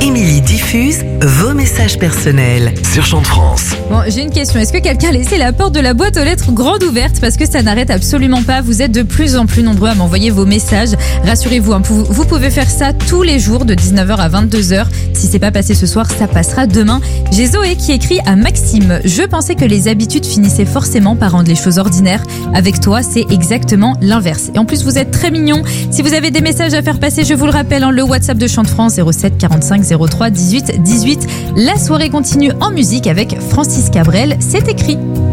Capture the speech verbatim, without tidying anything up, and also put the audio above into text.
Émilie diffuse vos messages personnels sur Chante France. Bon, j'ai une question. Est-ce que quelqu'un a laissé la porte de la boîte aux lettres grande ouverte? Parce que ça n'arrête absolument pas. Vous êtes de plus en plus nombreux à m'envoyer vos messages. Rassurez-vous, hein, vous, vous pouvez faire ça tous les jours de dix-neuf heures à vingt-deux heures. Si c'est pas passé ce soir, ça passera demain. J'ai Zoé qui écrit à Maxime. Je pensais que les habitudes finissaient forcément par rendre les choses ordinaires. Avec toi, c'est exactement l'inverse. Et en plus, vous êtes très mignon. Si vous avez des messages à faire passer, je vous le rappelle, hein, le WhatsApp de Chante France zéro sept quarante-cinq zéro trois dix-huit dix-huit. La soirée continue en musique avec Francis Cabrel. C'est écrit.